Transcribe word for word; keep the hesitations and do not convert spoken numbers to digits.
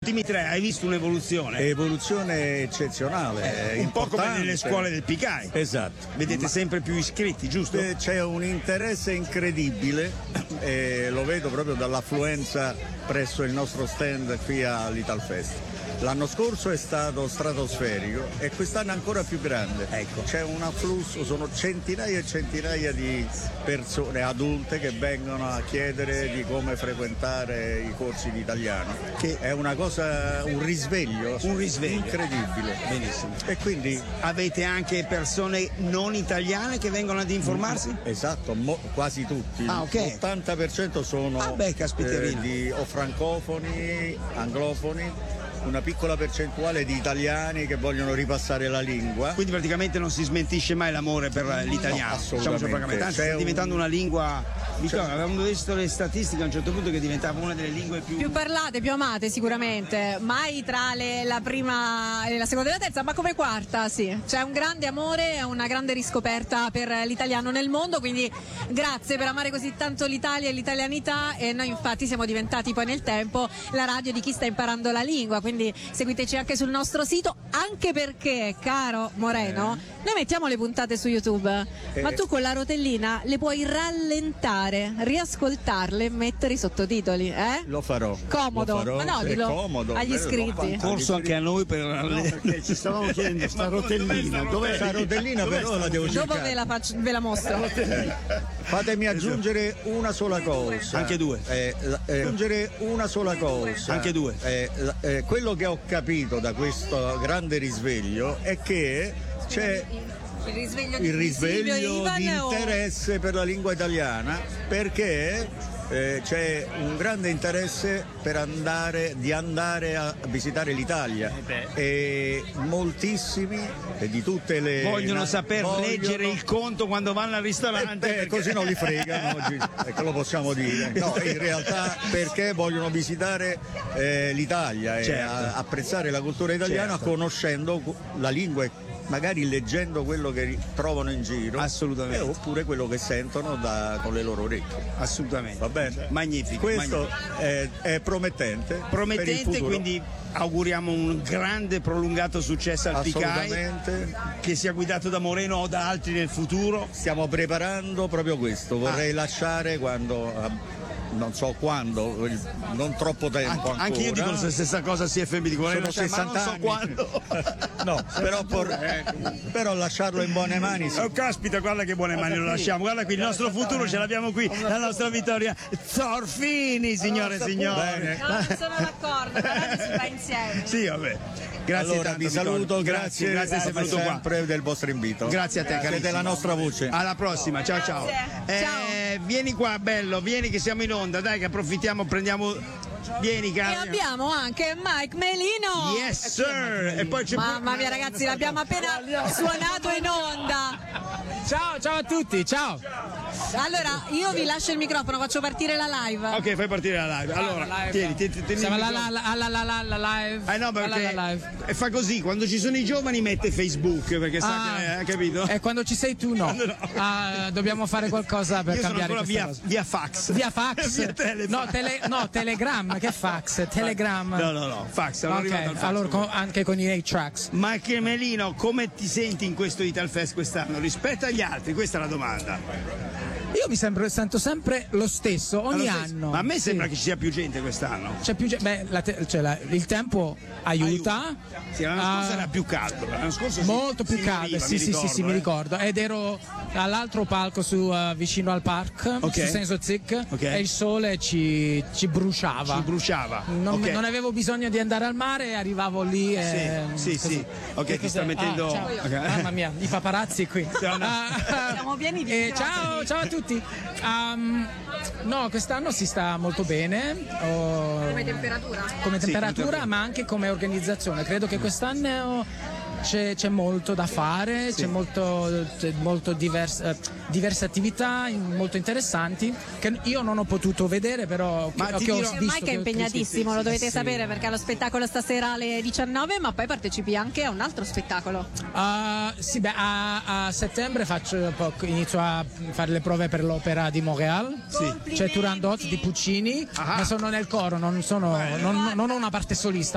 ultimi tre hai visto un'evoluzione? Evoluzione eccezionale, eh, un po' come importante. nelle scuole del P C A I. Esatto. Vedete Ma... sempre più iscritti, giusto? Eh, c'è un interesse incredibile, eh, lo vedo proprio dall'affluenza presso il nostro stand qui all'Italfest. L'anno scorso è stato stratosferico e quest'anno è ancora più grande. Ecco. C'è un afflusso, sono centinaia e centinaia di persone adulte che vengono a chiedere di come frequentare i corsi di italiano, che è una cosa, un risveglio, un risveglio incredibile. Benissimo. E quindi avete anche persone non italiane che vengono ad informarsi? Esatto, mo, quasi tutti. Ah, okay. l'ottanta per cento sono ah, beh, eh, di o francofoni, anglofoni. Una piccola percentuale di italiani che vogliono ripassare la lingua. Quindi praticamente non si smentisce mai l'amore per l'italiano. No, assolutamente. Anzi, sta diventando un... una lingua. Vittorio, avevamo visto le statistiche a un certo punto che diventava una delle lingue più più parlate, più amate sicuramente. Mai tra le, la prima, la seconda e la terza, ma come quarta, sì. C'è un grande amore e una grande riscoperta per l'italiano nel mondo. Quindi grazie per amare così tanto l'Italia e l'italianità. E noi infatti siamo diventati poi nel tempo la radio di chi sta imparando la lingua. Quindi seguiteci anche sul nostro sito, anche perché, caro Moreno, eh. noi mettiamo le puntate su YouTube, eh. ma tu con la rotellina le puoi rallentare, riascoltarle e mettere i sottotitoli, eh? Lo farò. Comodo, lo farò. ma no, dillo comodo, agli iscritti. Corso anche a noi per no, perché ci stavamo chiedendo sta rotellina, dov'è sta rotellina? Dov'è però la devo Dopo cercare. ve la, faccio, ve la mostro. Eh. Fatemi aggiungere una sola cosa. Anche due. Eh, eh, aggiungere una sola cosa. Anche due. Eh, eh, quello che ho capito da questo grande risveglio è che c'è il risveglio di, il risveglio di interesse o... per la lingua italiana, perché eh, c'è un grande interesse per andare di andare a visitare l'Italia e moltissimi e di tutte le vogliono na- saper vogliono... leggere il conto quando vanno al ristorante, eh, beh, perché... così non li fregano oggi, ecco, lo possiamo dire. No, in realtà perché vogliono visitare eh, l'Italia certo. e a- apprezzare la cultura italiana, certo. conoscendo la lingua e magari leggendo quello che trovano in giro, assolutamente, eh, oppure quello che sentono da, con le loro orecchie. Assolutamente. Va bene? Magnifico. Questo magnifico. È, è promettente. Promettente, quindi auguriamo un grande prolungato successo al P C A I, che sia guidato da Moreno o da altri nel futuro. Stiamo preparando proprio questo, vorrei ah. lasciare quando... non so quando, non troppo tempo anche, ancora. Anche io dico la stessa cosa, sì, F M di Moreno, sono sessanta cioè, ma non so anni. quando. No, però, por, però lasciarlo in buone mani. Sì. Oh, caspita, guarda che buone mani lo lasciamo. Guarda qui, il nostro futuro ce l'abbiamo qui, la nostra vittoria. Zorfini, signore e signori. No, non sono d'accordo, però si fa insieme. Sì, vabbè. Grazie allora, tanto, vi saluto, grazie, grazie, grazie, grazie sempre qua. del vostro invito. Grazie a te, carissimo. Siete la nostra voce. Alla prossima, ciao ciao. Eh, ciao. Vieni qua, bello, vieni che siamo in onda, dai che approfittiamo, prendiamo. Vieni, caro. E abbiamo anche Mike Melino. Yes, sir. E poi c'è Mamma mia, ragazzi, l'abbiamo appena suonato in onda. Ciao, ciao a tutti, ciao. Allora, io vi lascio il microfono, faccio partire la live. Ok, fai partire la live. Allora, la live. tieni, tieni, tieni. Siamo alla la, la, la, la, la, la live. Eh no, perché la, la live. E fa così, quando ci sono i giovani mette Facebook, perché sa ah, che hai capito? E quando ci sei tu no. no. Ah, dobbiamo fare qualcosa per io cambiare sono questa via, cosa. via fax. Via fax? via telefax. No, tele, no, Telegram, che fax? Telegram. No, no, no, fax. Ok, fax allora con, anche con i eight tracks. Mike Melino, come ti senti in questo Italfest quest'anno rispetto agli altri? Questa è la domanda. Io mi sembra, sento sempre lo stesso ogni lo stesso. anno. Ma a me sembra sì. che ci sia più gente quest'anno. C'è più gente. Beh, la te, cioè la, il tempo aiuta. aiuta. Sì, l'anno uh, scorso era più caldo. L'anno scorso molto si, più si caldo. moriva, sì, sì, ricordo, sì, sì, eh. mi ricordo. Ed ero all'altro palco su, uh, vicino al park, okay. su Senso Zic, okay. e il sole ci, ci bruciava. Ci bruciava. Non, okay. non avevo bisogno di andare al mare, arrivavo lì e. Sì, sì, sì. Ok, ti sta mettendo. Ah, ciao. Okay. Mamma mia, i paparazzi qui. Siamo pieni di eh, ciao, ciao a tutti. Um, no, quest'anno si sta molto bene. Oh, come temperatura? Come temperatura, sì, ma anche come organizzazione. Credo che quest'anno c'è, c'è molto da fare, sì. c'è molto, c'è molto divers, eh, diverse attività molto interessanti che io non ho potuto vedere, però ma che, ti che dirò, ho visto. Mike è impegnatissimo, sì, lo dovete sì. sapere, perché ha lo spettacolo stasera alle diciannove, ma poi partecipi anche a un altro spettacolo. Uh, sì, beh, a, a settembre faccio, inizio a fare le prove per l'opera di Montréal. Sì. C'è Turandot di Puccini, ah. ma sono nel coro, non, sono, non, non ho una parte solista.